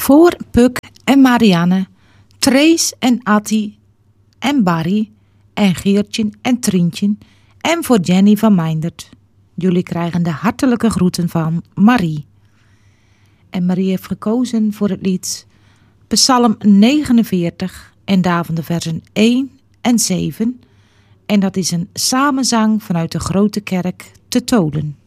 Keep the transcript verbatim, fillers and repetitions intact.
Voor Puk en Marianne, Trace en Attie en Barry en Geertje en Trientje en voor Jenny van Meindert. Jullie krijgen de hartelijke groeten van Marie. En Marie heeft gekozen voor het lied Psalm negenenveertig en daarvan de versen één en zeven. En dat is een samenzang vanuit de Grote Kerk te Tolen.